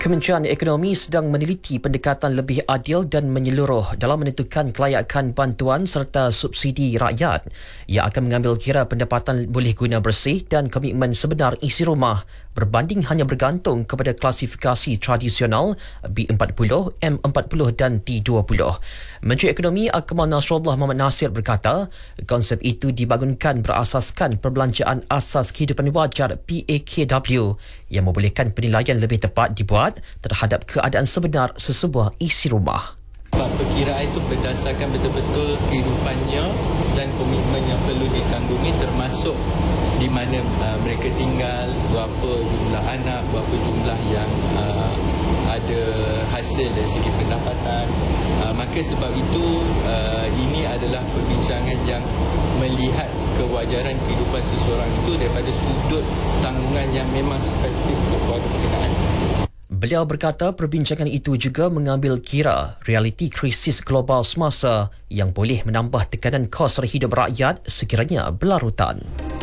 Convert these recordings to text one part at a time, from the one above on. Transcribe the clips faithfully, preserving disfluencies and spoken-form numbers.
Kementerian Ekonomi sedang meneliti pendekatan lebih adil dan menyeluruh dalam menentukan kelayakan bantuan serta subsidi rakyat. Ia akan mengambil kira pendapatan boleh guna bersih dan komitmen sebenar isi rumah berbanding hanya bergantung kepada klasifikasi tradisional B empat puluh, M empat puluh dan T dua puluh. Menteri Ekonomi Akmal Nasrullah Mohamad Nasir berkata, konsep itu dibangunkan berasaskan perbelanjaan asas kehidupan wajar P A K W yang membolehkan penilaian lebih tepat dibuat terhadap keadaan sebenar sesebuah isi rumah. Sebab perkiraan itu berdasarkan betul-betul kehidupannya dan komitmen yang perlu ditanggungi, termasuk di mana uh, mereka tinggal, berapa jumlah anak, berapa jumlah yang uh, ada hasil dari segi pendapatan. Uh, maka sebab itu uh, ini adalah perbincangan yang melihat kewajaran kehidupan seseorang itu daripada sudut tanggungan yang memang spesifik untuk keluarga berkenaan. Beliau berkata perbincangan itu juga mengambil kira realiti krisis global semasa yang boleh menambah tekanan kos hidup rakyat sekiranya berlarutan.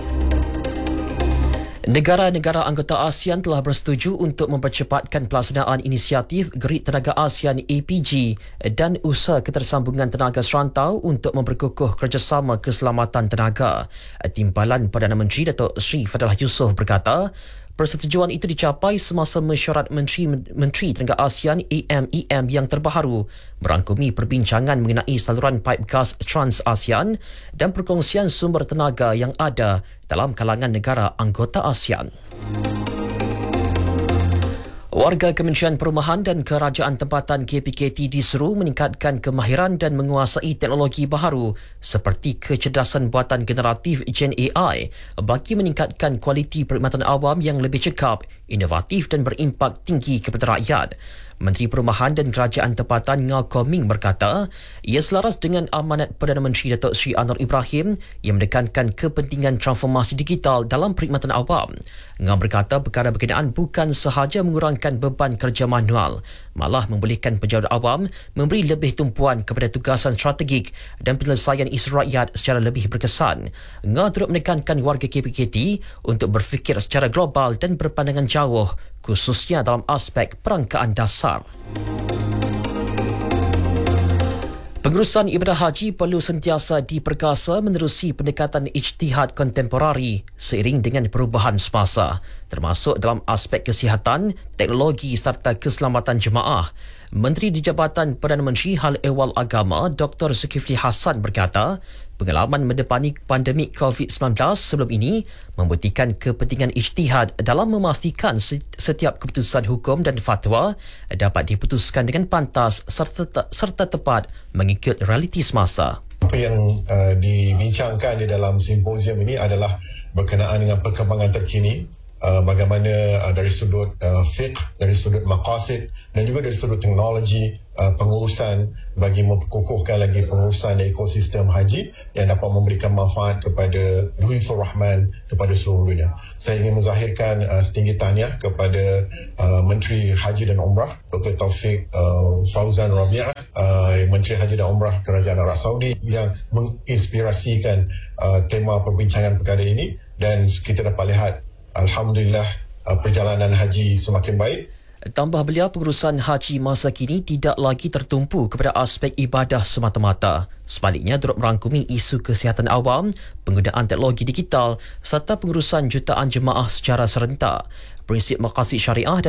Negara-negara anggota ASEAN telah bersetuju untuk mempercepatkan pelaksanaan inisiatif Gerit Tenaga ASEAN A P G dan usaha ketersambungan tenaga serantau untuk memperkukuh kerjasama keselamatan tenaga. Timbalan Perdana Menteri Datuk Seri Fadilah Yusof berkata, persetujuan itu dicapai semasa mesyuarat Menteri Menteri Tenaga ASEAN A M E M yang terbaharu merangkumi perbincangan mengenai saluran paip gas Trans-ASEAN dan perkongsian sumber tenaga yang ada dalam kalangan negara anggota ASEAN. Warga Kementerian Perumahan dan Kerajaan Tempatan K P K T diseru meningkatkan kemahiran dan menguasai teknologi baharu seperti kecerdasan buatan generatif Gen A I bagi meningkatkan kualiti perkhidmatan awam yang lebih cekap, inovatif dan berimpak tinggi kepada rakyat. Menteri Perumahan dan Kerajaan Tempatan Ngah Koh Ming berkata, ia selaras dengan amanat Perdana Menteri Datuk Seri Anwar Ibrahim yang menekankan kepentingan transformasi digital dalam perkhidmatan awam. Ngah berkata perkara berkenaan bukan sahaja mengurangkan beban kerja manual, malah membolehkan pejabat awam memberi lebih tumpuan kepada tugasan strategik dan penyelesaian isu rakyat secara lebih berkesan. Ngah turut menekankan warga K P K T untuk berfikir secara global dan berpandangan jauh, khususnya dalam aspek perangkaan dasar. Pengurusan ibadah haji perlu sentiasa diperkasa menerusi pendekatan ijtihad kontemporari seiring dengan perubahan semasa, termasuk dalam aspek kesihatan, teknologi serta keselamatan jemaah. Menteri di Jabatan Perdana Menteri Hal Ehwal Agama Doktor Zulkifli Hassan berkata, pengalaman mendepani pandemik covid sembilan belas sebelum ini membuktikan kepentingan ijtihad dalam memastikan setiap keputusan hukum dan fatwa dapat diputuskan dengan pantas serta, serta tepat mengikut realiti semasa. Apa yang uh, dibincangkan di dalam simposium ini adalah berkenaan dengan perkembangan terkini, Uh, bagaimana uh, dari sudut uh, fiqh, dari sudut maqasid dan juga dari sudut teknologi uh, pengurusan bagi memperkukuhkan lagi pengurusan ekosistem haji yang dapat memberikan manfaat kepada Dhuifur Rahman, kepada seluruh dunia. Saya ingin menzahirkan uh, setinggi tahniah kepada uh, Menteri Haji dan Umrah Doktor Taufik uh, Fauzan Rabi'ah, uh, Menteri Haji dan Umrah Kerajaan Arab Saudi yang menginspirasikan uh, tema perbincangan perkara ini, dan kita dapat lihat alhamdulillah perjalanan haji semakin baik. Tambah beliau, pengurusan haji masa kini tidak lagi tertumpu kepada aspek ibadah semata-mata. Sebaliknya, turut merangkumi isu kesihatan awam, penggunaan teknologi digital serta pengurusan jutaan jemaah secara serentak. Prinsip maqasid syariah dan